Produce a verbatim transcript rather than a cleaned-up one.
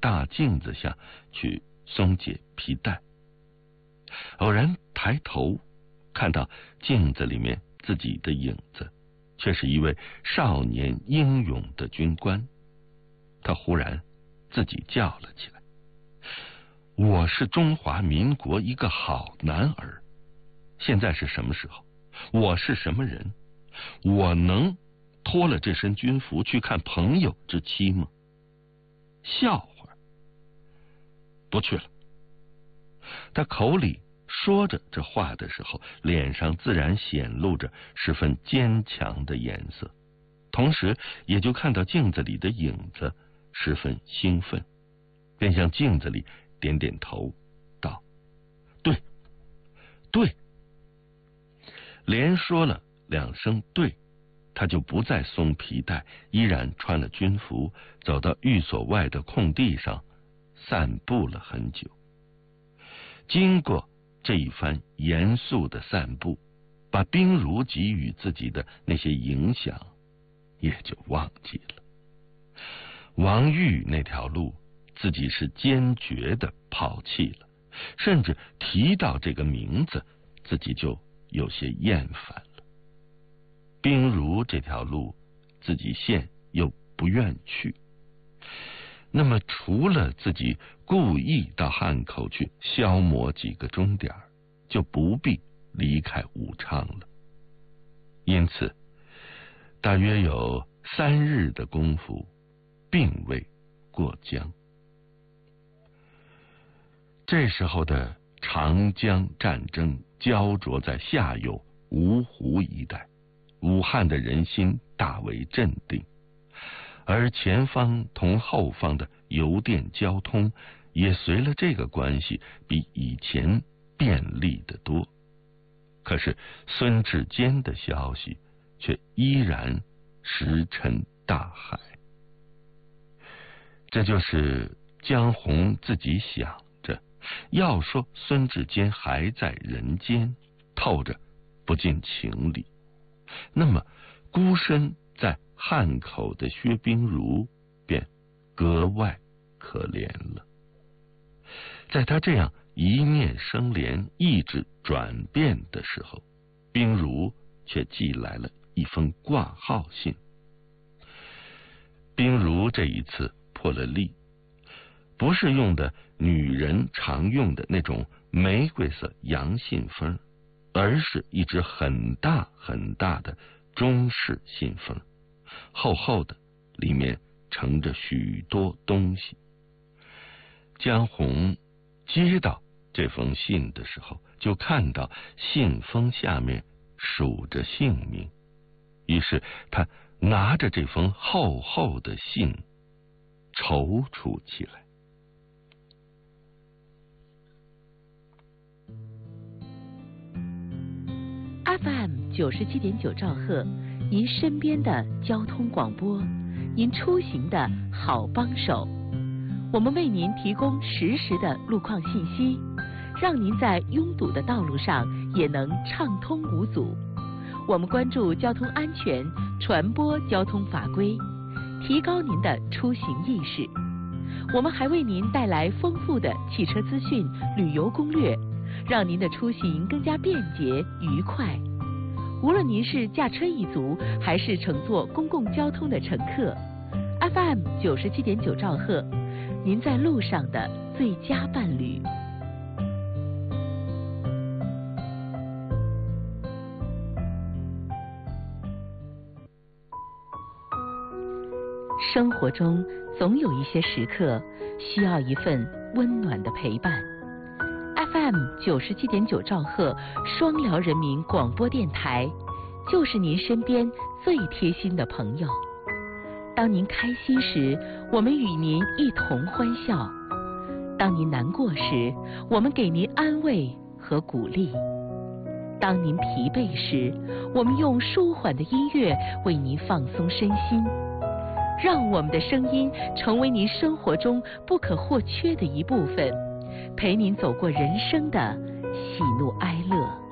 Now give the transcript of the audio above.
大镜子下去松解皮带。偶然抬头看到镜子里面自己的影子，却是一位少年英勇的军官。他忽然自己叫了起来：我是中华民国一个好男儿，现在是什么时候？我是什么人？我能脱了这身军服去看朋友之妻吗？笑话，不去了。他口里说着这话的时候，脸上自然显露着十分坚强的颜色，同时也就看到镜子里的影子十分兴奋，便向镜子里点点头道：对对。连说了两声对，他就不再松皮带，依然穿了军服，走到寓所外的空地上散步了很久。经过这一番严肃的散步，把冰如给予自己的那些影响也就忘记了。王玉那条路自己是坚决的抛弃了，甚至提到这个名字自己就有些厌烦了。冰如这条路自己现又不愿去，那么除了自己故意到汉口去消磨几个钟点，就不必离开武昌了。因此大约有三日的功夫并未过江。这时候的长江战争焦灼在下游芜湖一带，武汉的人心大为镇定，而前方同后方的邮电交通也随了这个关系比以前便利得多。可是孙志坚的消息却依然石沉大海。这就是江红自己想着，要说孙志坚还在人间，透着不近情理。那么孤身在汉口的薛冰如便格外可怜了。在他这样一念生莲，意志转变的时候，冰如却寄来了一封挂号信。冰如这一次破了例，不是用的女人常用的那种玫瑰色洋信封，而是一只很大很大的中式信封，厚厚的，里面盛着许多东西。江红接到这封信的时候，就看到信封下面署着姓名，于是他拿着这封厚厚的信踌躇起来。 F M 九十七点九兆赫，您身边的交通广播，您出行的好帮手。我们为您提供实时的路况信息，让您在拥堵的道路上也能畅通无阻。我们关注交通安全，传播交通法规，提高您的出行意识。我们还为您带来丰富的汽车资讯、旅游攻略，让您的出行更加便捷愉快。无论您是驾车一族，还是乘坐公共交通的乘客 ，F M 九十七点九兆赫，您在路上的最佳伴侣。生活中总有一些时刻需要一份温暖的陪伴。F M 九十七点九兆赫双辽人民广播电台，就是您身边最贴心的朋友。当您开心时，我们与您一同欢笑；当您难过时，我们给您安慰和鼓励；当您疲惫时，我们用舒缓的音乐为您放松身心。让我们的声音成为您生活中不可或缺的一部分，陪您走过人生的喜怒哀乐。